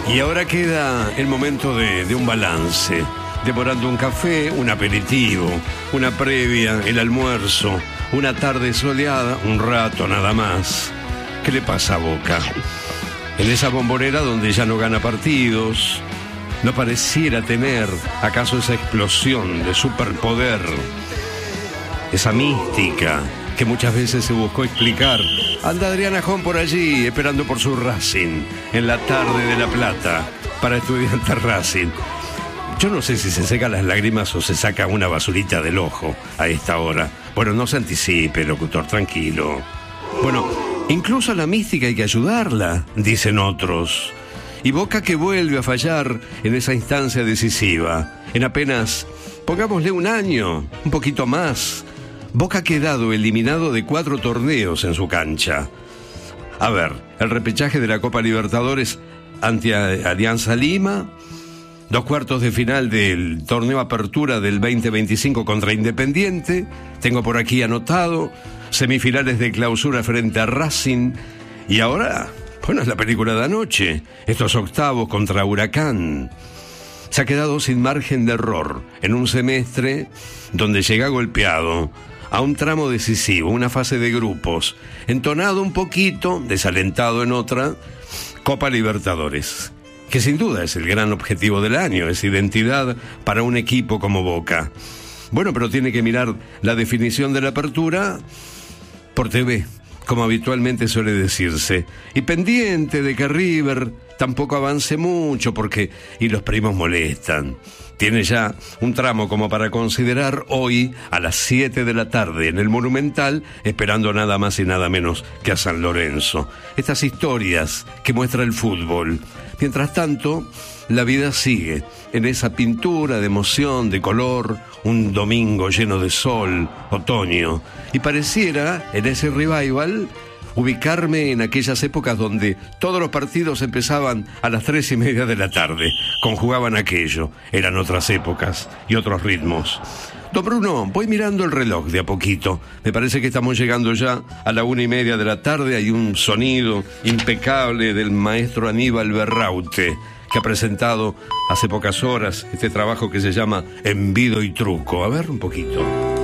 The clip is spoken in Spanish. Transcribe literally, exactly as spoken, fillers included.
Y ahora queda el momento de, de un balance, devorando un café, un aperitivo, una previa, el almuerzo, una tarde soleada, un rato nada más. ¿Qué le pasa a Boca? En esa bombonera donde ya no gana partidos, no pareciera tener acaso esa explosión de superpoder, esa mística que muchas veces se buscó explicar. Anda Adriana Jón por allí, esperando por su Racing, en la tarde de La Plata, para Estudiantes Racing. Yo no sé si se seca las lágrimas o se saca una basurita del ojo a esta hora. Bueno, no se anticipe, locutor, tranquilo. Bueno, incluso a la mística hay que ayudarla, dicen otros. Y Boca que vuelve a fallar en esa instancia decisiva. En apenas, pongámosle un año, un poquito más, Boca ha quedado eliminado de cuatro torneos en su cancha. A ver, el repechaje de la Copa Libertadores ante Alianza Lima, dos cuartos de final del torneo Apertura del veinte veinticinco contra Independiente, tengo por aquí anotado, semifinales de clausura frente a Racing, y ahora, bueno, es la película de anoche, estos octavos contra Huracán. Se ha quedado sin margen de error en un semestre donde llega golpeado a un tramo decisivo, una fase de grupos, entonado un poquito, desalentado en otra, Copa Libertadores, que sin duda es el gran objetivo del año, es identidad para un equipo como Boca. Bueno, pero tiene que mirar la definición de la apertura por T V, como habitualmente suele decirse, y pendiente de que River tampoco avance mucho, porque y los primos molestan. Tiene ya un tramo como para considerar hoy a las siete de la tarde en el Monumental, esperando nada más y nada menos que a San Lorenzo. Estas historias que muestra el fútbol. Mientras tanto, la vida sigue en esa pintura de emoción, de color, un domingo lleno de sol, otoño. Y pareciera, en ese revival, ubicarme en aquellas épocas donde todos los partidos empezaban a las tres y media de la tarde, conjugaban aquello, eran otras épocas y otros ritmos. Don Bruno, voy mirando el reloj de a poquito, me parece que estamos llegando ya a la una y media de la tarde, hay un sonido impecable del maestro Aníbal Berraute, que ha presentado hace pocas horas este trabajo que se llama Envido y Truco. A ver, un poquito.